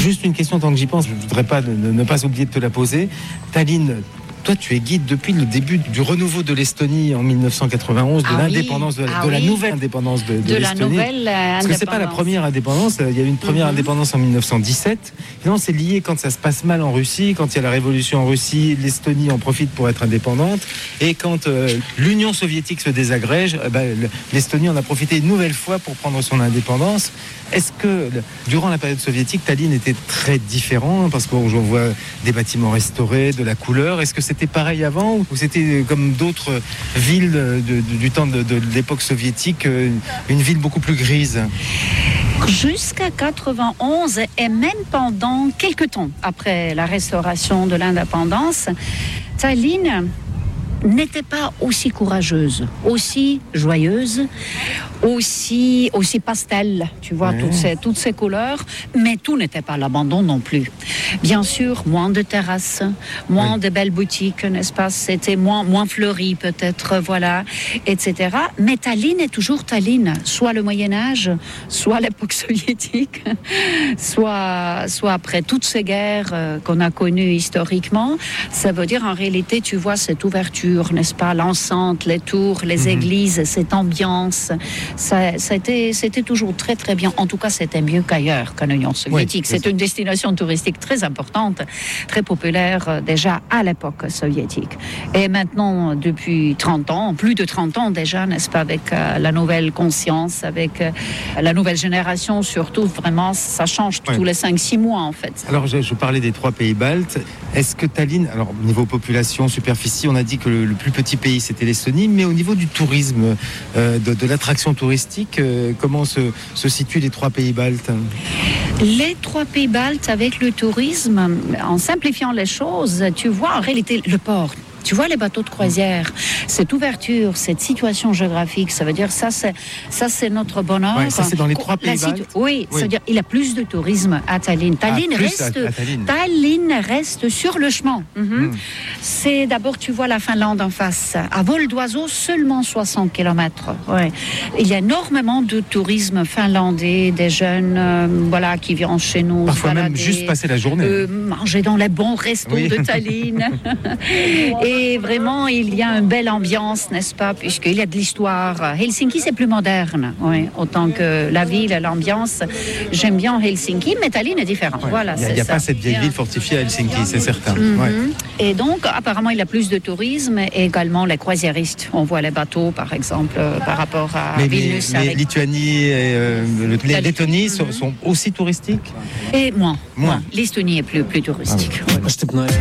Juste une question tant que j'y pense, je ne voudrais pas ne pas oublier de te la poser. Tallinn, toi, tu es guide depuis le début du renouveau de l'Estonie en 1991, de l'indépendance, de la nouvelle indépendance de l'Estonie. La nouvelle Parce que c'est pas la première indépendance. Il y a eu une première indépendance en 1917. Non, c'est lié quand ça se passe mal en Russie, quand il y a la révolution en Russie, l'Estonie en profite pour être indépendante. Et quand l'Union soviétique se désagrège, l'Estonie en a profité une nouvelle fois pour prendre son indépendance. Est-ce que, durant la période soviétique, Tallinn était très différent? Parce qu'on voit des bâtiments restaurés, de la couleur. Est-ce que c'était pareil avant? Ou c'était comme d'autres villes du temps de l'époque soviétique, une ville beaucoup plus grise? Jusqu'à 91 et même pendant quelques temps après la restauration de l'indépendance, Tallinn n'était pas aussi courageuse, aussi joyeuse, aussi pastel, tu vois, toutes ces couleurs, mais tout n'était pas l'abandon non plus. Bien sûr, moins de terrasses, moins de belles boutiques, n'est-ce pas? C'était moins fleuri peut-être, voilà, etc. Mais Tallinn est toujours Tallinn, soit le Moyen-Âge, soit l'époque soviétique, soit après toutes ces guerres qu'on a connues historiquement. Ça veut dire, en réalité, tu vois cette ouverture, n'est-ce pas, l'enceinte, les tours, les églises, cette ambiance, c'était toujours très très bien. En tout cas, c'était mieux qu'ailleurs, qu'en Union soviétique. C'est une destination touristique très importante, très populaire déjà à l'époque soviétique. Et maintenant, depuis 30 ans, plus de 30 ans déjà, n'est-ce pas, avec la nouvelle conscience, avec la nouvelle génération surtout, vraiment, ça change tous les 5-6 mois en fait. Alors, je parlais des 3 pays baltes. Est-ce que Tallinn, alors niveau population, superficie, on a dit que le plus petit pays c'était l'Estonie, mais au niveau du tourisme, de l'attraction touristique, comment se situent les 3 pays baltes? Les 3 pays baltes avec le tourisme, en simplifiant les choses, tu vois en réalité le port. Tu vois les bateaux de croisière, cette ouverture, cette situation géographique, ça veut dire ça c'est notre bonheur. Ouais, ça c'est dans les 3 pays baltes. Oui, ça veut dire il y a plus de tourisme à Tallinn. Tallinn reste sur le chemin. C'est d'abord, tu vois la Finlande en face. À vol d'oiseau, seulement 60 km. Ouais. Il y a énormément de tourisme finlandais, des jeunes qui viennent chez nous. Parfois même juste passer la journée. Manger dans les bons restos de Tallinn. Et vraiment, il y a une belle ambiance, n'est-ce pas, puisqu'il y a de l'histoire. Helsinki, c'est plus moderne, autant que la ville, l'ambiance. J'aime bien Helsinki, mais Tallinn est différent. Ouais. Voilà, il n'y a pas cette vieille ville fortifiée à Helsinki, c'est certain. Et donc, apparemment, il y a plus de tourisme et également les croisiéristes. On voit les bateaux, par exemple, par rapport à Vilnius. Mais Lituanie et les Lettonie sont aussi touristiques? Et moins. L'Estonie est plus touristique.